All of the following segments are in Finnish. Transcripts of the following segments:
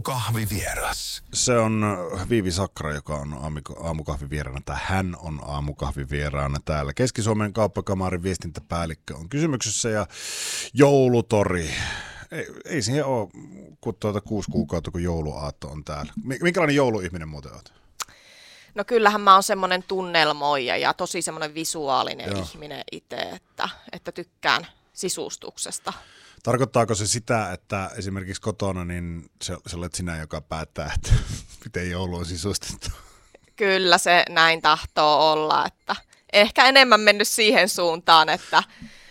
Aamukahvivieras. Se on Viivi Sakra, joka on aamukahvivieraana, tai hän on aamukahvivieraana täällä. Keski-Suomen kauppakamarin viestintäpäällikkö on kysymyksessä ja joulutori. Ei siihen ole kuin 6 kuukautta, kun jouluaatto on täällä. Minkälainen jouluihminen muuten olet? No kyllähän mä oon semmoinen tunnelmoija ja tosi semmoinen visuaalinen ihminen itse, että tykkään sisustuksesta. Tarkoittaako se sitä, että esimerkiksi kotona niin se olet sinä, joka päättää, että miten joulu on sisustettu? Kyllä se näin tahtoo olla, että ehkä enemmän mennyt siihen suuntaan, että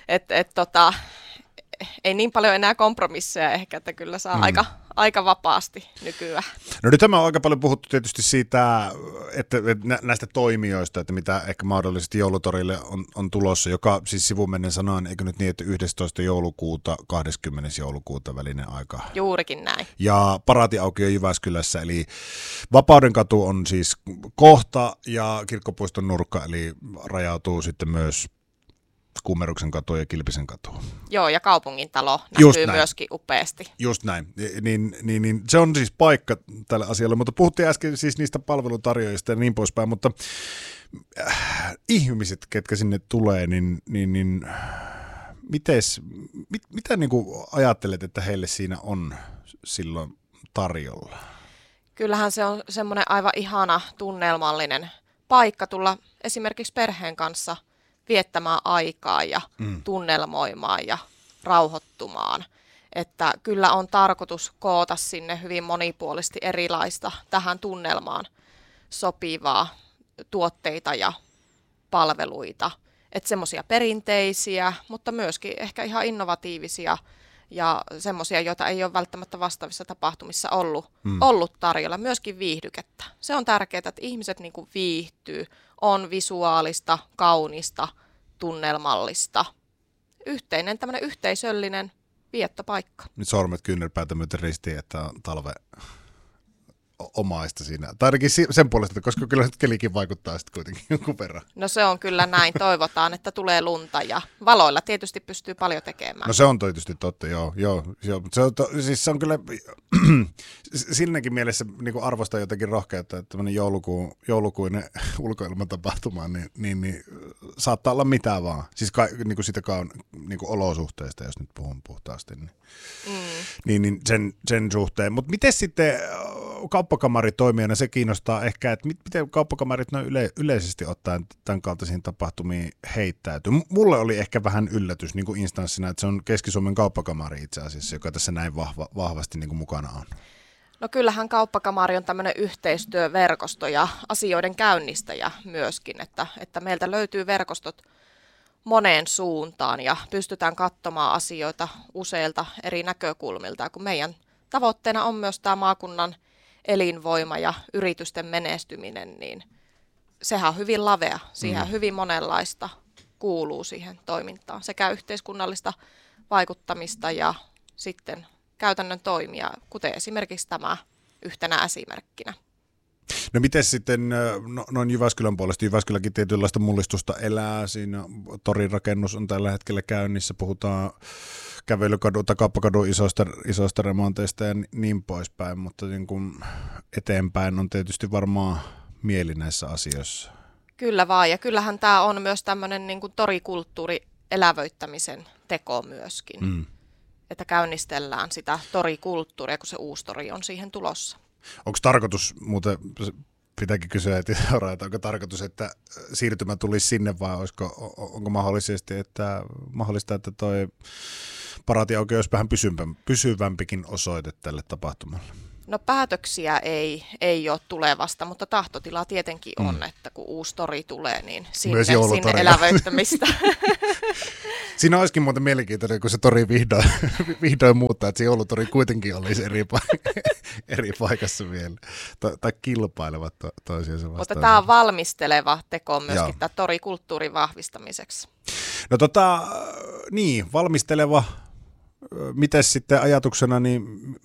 ei niin paljon enää kompromisseja ehkä, että kyllä saa aika vapaasti nykyään. No nyt on aika paljon puhuttu tietysti siitä, että näistä toimijoista, että mitä ehkä mahdollisesti joulutorille on tulossa, joka siis sivumennen sanoen, eikö nyt niin, että 11. joulukuuta, 20. joulukuuta välinen aika. Juurikin näin. Ja paraatiaukio Jyväskylässä, eli Vapaudenkatu on siis kohta ja Kirkkopuiston nurkka, eli rajautuu sitten myös Kummeruksen katu ja Kilpisen katu. Joo, ja kaupungintalo näkyy myöskin upeasti. Just näin. Niin, se on siis paikka tälle asialle, mutta puhuttiin äsken siis niistä palveluntarjoajista ja niin poispäin, mutta ihmiset, ketkä sinne tulee, niin mitä niin kuin ajattelet, että heille siinä on silloin tarjolla? Kyllähän se on semmoinen aivan ihana tunnelmallinen paikka tulla esimerkiksi perheen kanssa viettämään aikaa ja tunnelmoimaan ja rauhoittumaan. Että kyllä on tarkoitus koota sinne hyvin monipuolisesti erilaista tähän tunnelmaan sopivaa tuotteita ja palveluita. Että semmoisia perinteisiä, mutta myöskin ehkä ihan innovatiivisia ja semmoisia, joita ei ole välttämättä vastaavissa tapahtumissa ollut tarjolla. Myöskin viihdykettä. Se on tärkeää, että ihmiset niin kuin viihtyy, on visuaalista, kaunista, tunnelmallista. Yhteinen tämmöinen yhteisöllinen viettopaikka. Nyt sormet kyynärpäätä myöten ristiin, että on talve omaista siinä. Tai ainakin sen puolesta, koska kyllä nyt kelikin vaikuttaa sitten kuitenkin jonkun verran. No se on kyllä näin. Toivotaan, että tulee lunta ja valoilla tietysti pystyy paljon tekemään. No se on tietysti totta, joo. Siis se on kyllä siinäkin mielessä niin kuin arvostaa jotenkin rohkeutta, että tämmöinen joulukuinen ulkoilmatapahtuma, niin saattaa olla mitä vaan. Siis niin kuin sitä niin kuin olosuhteista, jos nyt puhun puhtaasti. Niin sen suhteen. Mutta miten sitten kauppakamaritoimijana se kiinnostaa ehkä, että miten kauppakamarit noin yleisesti ottaen tämän kaltaisiin tapahtumiin heittäytyy. Mulle oli ehkä vähän yllätys niin kuin instanssina, että se on Keski-Suomen kauppakamari itse asiassa, joka tässä näin vahvasti niin kuin mukana on. No kyllähän kauppakamari on tämmöinen yhteistyöverkosto ja asioiden käynnistäjä myöskin, että meiltä löytyy verkostot moneen suuntaan ja pystytään katsomaan asioita useilta eri näkökulmilta, kun meidän tavoitteena on myös tämä maakunnan elinvoima ja yritysten menestyminen, niin sehän on hyvin lavea. Siihen hyvin monenlaista kuuluu siihen toimintaan. Sekä yhteiskunnallista vaikuttamista ja sitten käytännön toimia, kuten esimerkiksi tämä yhtenä esimerkkinä. No miten sitten noin Jyväskylän puolesta? Jyväskyläkin tietynlaista mullistusta elää. Siinä torin rakennus on tällä hetkellä käynnissä. Puhutaan kävelykadun tai kauppakadun isoista remonteista ja niin poispäin, mutta niin kuin eteenpäin on tietysti varmaan mieli näissä asioissa. Kyllä vaan, ja kyllähän tämä on myös tämmöinen niin kuin torikulttuuri elävöittämisen teko myöskin, että käynnistellään sitä torikulttuuria, kun se uusi tori on siihen tulossa. Onko tarkoitus, muuten pitääkin kysyä, että onko tarkoitus, että siirtymä tulisi sinne vai onko mahdollista, että toi paraatiaukio olisi vähän pysyvämpikin osoite tälle tapahtumalle? No päätöksiä ei ole tulevasta, mutta tahtotila tietenkin on, että kun uusi tori tulee, niin sinne elävöittämistä. Siinä olisikin muuten mielenkiintoinen, kun se tori vihdoin muuttaa, että se joulutori kuitenkin olisi eri paikassa vielä. Tai kilpailevat toisiinsa vastaan. Mutta tämä on valmisteleva teko myöskin tämä torikulttuurin vahvistamiseksi. No niin, valmisteleva. Mites sitten ajatuksena, niin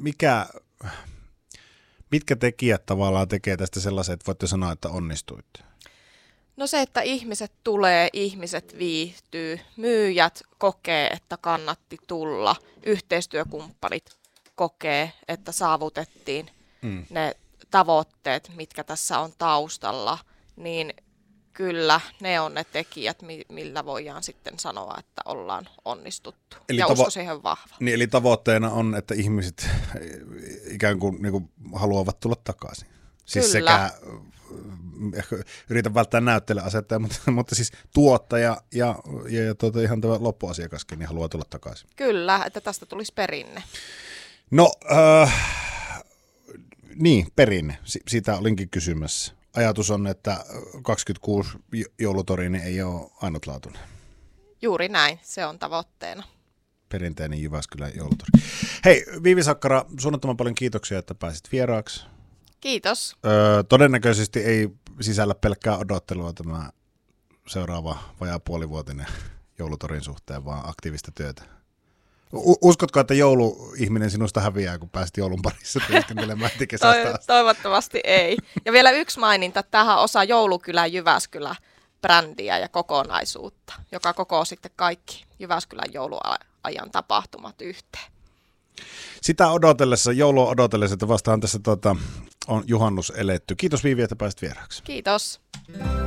mitkä tekijät tavallaan tekee tästä sellaisen, että voitte sanoa, että onnistuitte? No se, että ihmiset tulee, ihmiset viihtyy, myyjät kokee, että kannatti tulla, yhteistyökumppanit kokee, että saavutettiin ne tavoitteet, mitkä tässä on taustalla, niin kyllä ne on ne tekijät, millä voidaan sitten sanoa, että ollaan onnistuttu. Eli ja usko siihen vahva. Niin, eli tavoitteena on, että ihmiset ikään kuin, haluavat tulla takaisin. Siis kyllä. Sekä, yritän välttää näyttelijäasettajaa, mutta siis tuottaja ja ihan tämä loppuasiakaskin niin haluaa tulla takaisin. Kyllä, että tästä tulisi perinne. No, niin, perinne. Siitä olinkin kysymässä. Ajatus on, että 26 joulutori niin ei ole ainutlaatuinen. Juuri näin, se on tavoitteena. Perinteinen Jyväskylän joulutori. Hei, Viivi Sakkara, suunnattoman paljon kiitoksia, että pääsit vieraaksi. Kiitos. Todennäköisesti ei sisällä pelkkää odottelua tämä seuraava vajaa puolivuotinen joulutorin suhteen, vaan aktiivista työtä. Uskotko, että jouluihminen sinusta häviää, kun pääsit joulun parissa työskentelemään kesästä asti? Toivottavasti ei. Ja vielä yksi maininta, että tämähän on osa Joulukylä Jyväskylä-brändiä ja kokonaisuutta, joka kokoo sitten kaikki Jyväskylän jouluajan tapahtumat yhteen. Sitä odotellessa, joulua odotellessa, että vastaan tässä on juhannus eletty. Kiitos Viivi, että pääsit vieraaksi. Kiitos.